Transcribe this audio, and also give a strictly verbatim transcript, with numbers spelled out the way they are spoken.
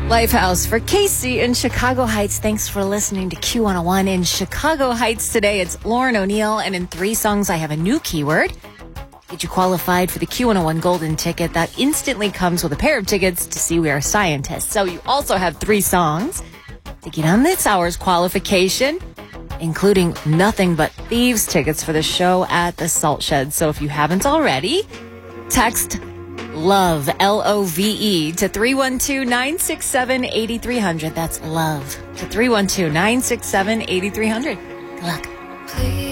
Lifehouse for Casey in Chicago Heights. Thanks for listening to Q one oh one in Chicago Heights today. It's Lauren O'Neill, and in three songs, I have a new keyword. Get you qualified for the Q one oh one Golden Ticket. That instantly comes with a pair of tickets to see We Are Scientists. So you also have three songs to get on this hour's qualification, including Nothing But Thieves tickets for the show at the Salt Shed. So if you haven't already, text LOVE, L O V E, to three one two, nine six seven, eight three zero zero. That's LOVE to three one two, nine six seven, eight three zero zero. Good luck. Please.